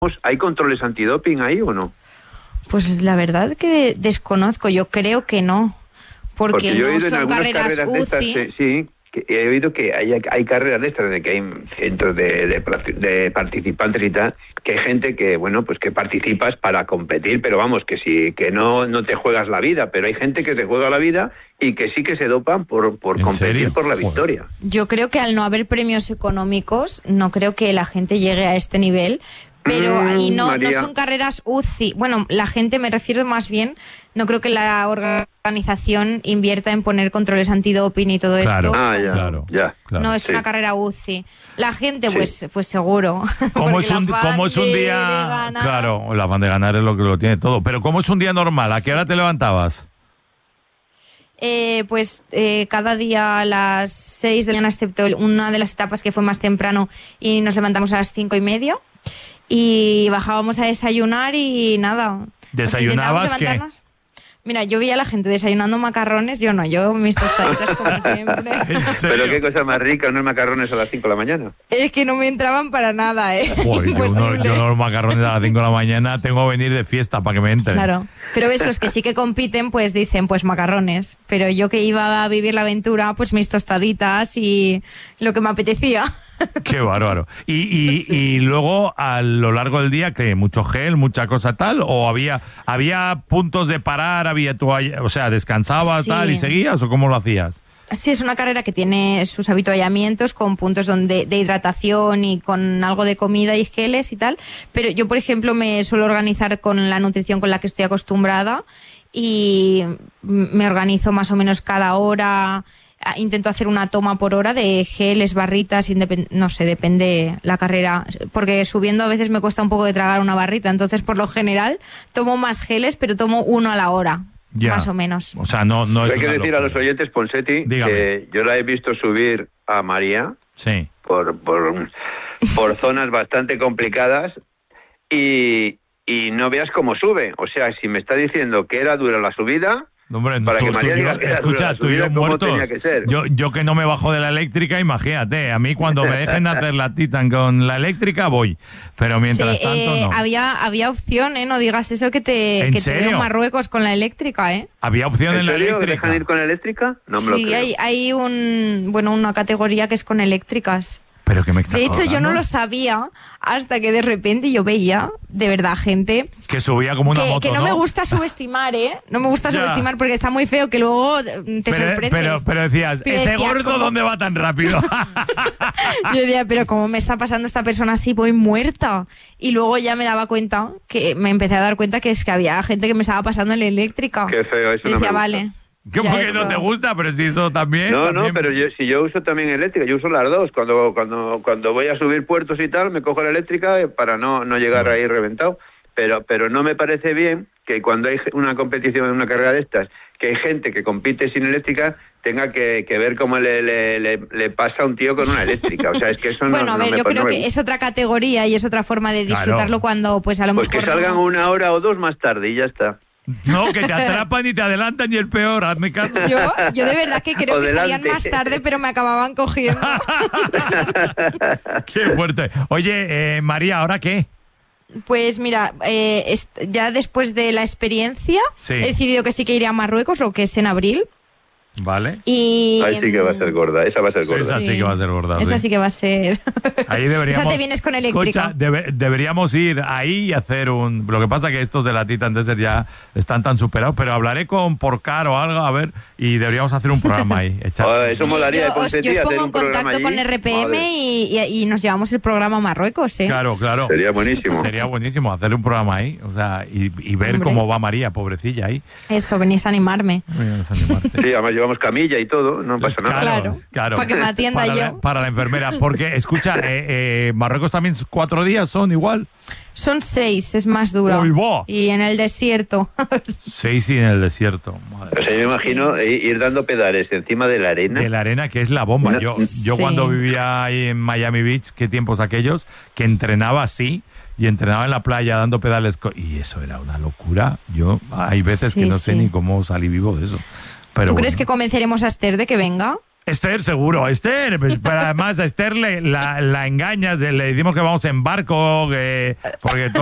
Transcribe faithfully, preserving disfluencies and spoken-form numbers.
¿hay controles antidoping ahí o no? Pues la verdad que desconozco, yo creo que no, porque, porque yo he no oído en son carreras, carreras U C I. de estas, sí, que he oído que hay, hay carreras de estas, de que hay cientos de, de, de participantes y tal, que hay gente que, bueno, pues que participas para competir, pero vamos, que sí, que no, no te juegas la vida, pero hay gente que se juega la vida y que sí que se dopan por, por competir serio? por la victoria. Yo creo que al no haber premios económicos, no creo que la gente llegue a este nivel. Pero mm, y no, no son carreras U C I. Bueno, la gente, me refiero más bien, no creo que la organización invierta en poner controles antidoping y todo claro, esto. Ah, ya, claro, ya. Claro. No es sí. una carrera U C I. La gente, sí. pues pues seguro. ¿Cómo es un, ¿cómo es un día? Claro, la afán de ganar es lo que lo tiene todo. Pero ¿cómo es un día normal? ¿A qué hora te levantabas? Eh, pues eh, cada día a las seis de la mañana, excepto una de las etapas que fue más temprano, y nos levantamos a las cinco y media. Y bajábamos a desayunar y nada. ¿Desayunabas qué? Mira, yo veía a la gente desayunando macarrones, yo no, yo mis tostaditas como siempre. Pero qué cosa más rica, unos macarrones a las cinco de la mañana. Es que no me entraban para nada, ¿eh? Uy, yo, no, yo los macarrones a las cinco de la mañana tengo que venir de fiesta para que me entren. Claro, pero ves, los que sí que compiten, pues dicen, pues macarrones. Pero yo que iba a vivir la aventura, pues mis tostaditas y lo que me apetecía. Qué bárbaro. ¿Y, y, sí. y luego a lo largo del día, qué? ¿Mucho gel, mucha cosa tal? ¿O había había puntos de parar, había toalla, o sea, descansabas sí. tal y seguías o cómo lo hacías? Sí, es una carrera que tiene sus habituallamientos con puntos donde de hidratación y con algo de comida y geles y tal, pero yo, por ejemplo, me suelo organizar con la nutrición con la que estoy acostumbrada y me organizo más o menos cada hora. Intento hacer una toma por hora de geles, barritas, independ- no sé, depende la carrera, porque subiendo a veces me cuesta un poco de tragar una barrita, entonces por lo general tomo más geles, pero tomo uno a la hora, ya. más o menos. O sea, no, no es hay que decir locura. A los oyentes, Ponseti, Dígame. que yo la he visto subir a María sí. por, por, por zonas bastante complicadas y, y no veas cómo sube. O sea, si me está diciendo que era dura la subida... Hombre, para tú, que María tú, diga que escucha, tú y yo muertos, yo, yo que no me bajo de la eléctrica, imagínate, a mí cuando me dejen hacer la Titan con la eléctrica voy, pero mientras sí, tanto eh, no. Había, había opción, ¿eh? No digas eso que te, que te veo en Marruecos con la eléctrica, ¿eh? ¿Había opción en, ¿En la serio? eléctrica? ¿Dejan ir con eléctrica? No me sí, lo creo. hay, hay un, bueno, una categoría que es con eléctricas. Pero que me está de hecho, colgando. yo no lo sabía hasta que de repente yo veía, de verdad, gente... Que subía como una que, moto, que no, ¿no? me gusta subestimar, ¿eh? No me gusta ya. subestimar porque está muy feo que luego te pero, sorprendes. Pero, pero decías, pero ¿ese decía, gordo ¿cómo? ¿Dónde va tan rápido? Yo decía, pero ¿cómo me está pasando esta persona así? Voy muerta. Y luego ya me daba cuenta, que me empecé a dar cuenta que es que había gente que me estaba pasando en la eléctrica. Qué feo, eso y no decía, me vale... ¿Cómo que no te gusta? Pero si eso también... No, también... no, pero yo, si yo uso también eléctrica, yo uso las dos. Cuando cuando cuando voy a subir puertos y tal, me cojo la eléctrica para no, no llegar bueno. ahí reventado. Pero pero no me parece bien que cuando hay una competición en una carrera de estas, que hay gente que compite sin eléctrica, tenga que, que ver cómo le, le, le, le pasa a un tío con una eléctrica. O sea, es que eso no... Bueno, a ver, no me, yo creo no me... que es otra categoría y es otra forma de disfrutarlo claro. cuando pues a lo pues mejor... Pues que salgan no... una hora o dos más tarde y ya está. No, que te atrapan y te adelantan y el peor, hazme caso. Yo, yo de verdad que creo o que delante. salían más tarde, pero me acababan cogiendo. Qué fuerte. Oye, eh, María, ¿ahora qué? Pues mira, eh, est- ya después de la experiencia sí. he decidido que sí que iré a Marruecos, lo que es en abril. Vale. Y... Ahí sí que va a ser gorda, esa va a ser gorda. Esa sí, sí que va a ser gorda. Esa sí, sí que va a ser. Ahí deberíamos... Esa te vienes con eléctrica. Escucha, debe, deberíamos ir ahí y hacer un... Lo que pasa es que estos de la Titan Desert ya están tan superados, pero hablaré con Porcar o algo, a ver, y deberíamos hacer un programa ahí. Oh, eso molaría. Yo, de os, yo os pongo en contacto con R P M y, y, y nos llevamos el programa a Marruecos, ¿eh? Claro, claro. Sería buenísimo. Sería buenísimo hacer un programa ahí, o sea, y, y ver Hombre. cómo va María, pobrecilla ahí. Eso, venís a animarme. Venís a animarte. Sí, además llevamos camilla y todo. No pasa nada. Claro, claro. para que me atienda para yo. La, para la enfermera, porque, escucha, eh, eh, Marruecos también cuatro días son igual. Son seis, es más duro. ¡Uy, bo! Y en el desierto. Seis y en el desierto. Madre. O sea, yo me imagino sí. ir dando pedales encima de la arena. De la arena, que es la bomba. Yo, yo sí. cuando vivía ahí en Miami Beach, qué tiempos aquellos, que entrenaba así, y entrenaba en la playa dando pedales, y eso era una locura. Yo, hay veces sí, que no sí. sé ni cómo salí vivo de eso. Pero ¿Tú bueno. crees que convenceremos a Esther de que venga? Esther, seguro, Esther. Pues, pero además a Esther le, la, la engañas, le decimos que vamos en barco, que, porque